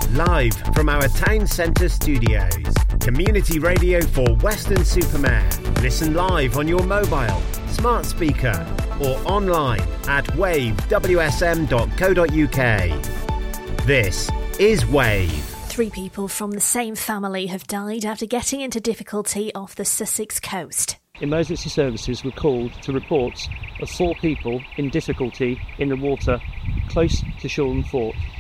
Live from our town centre studios. Community radio for Weston-super-Mare. Listen live on your mobile, smart speaker or online at wavewsm.co.uk. This is Wave. 3 people from the same family have died after getting into difficulty off the Sussex coast. Emergency services were called to reports of 4 people in difficulty in the water close to Shoreham Fort.